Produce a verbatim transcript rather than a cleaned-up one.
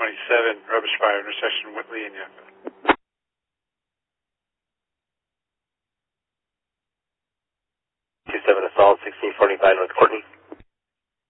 twenty-seven, rubbish fire intersection Whitley and Yucca. two seven assault, sixteen forty-five North Courtney.